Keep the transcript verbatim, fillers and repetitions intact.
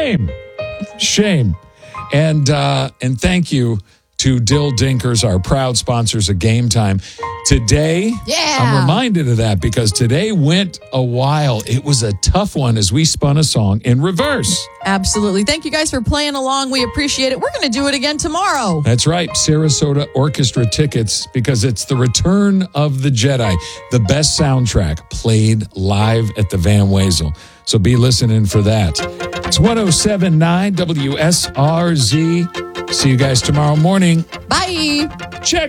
Shame. Shame. And uh, and thank you to Dill Dinkers, our proud sponsors of Game Time. Today, yeah. I'm reminded of that because today went a while. It was a tough one as we spun a song in reverse. Absolutely. Thank you guys for playing along. We appreciate it. We're going to do it again tomorrow. That's right. Sarasota Orchestra tickets because it's the Return of the Jedi, the best soundtrack played live at the Van Wezel. So be listening for that. It's one oh seven point nine W S R Z. See you guys tomorrow morning. Bye. Check.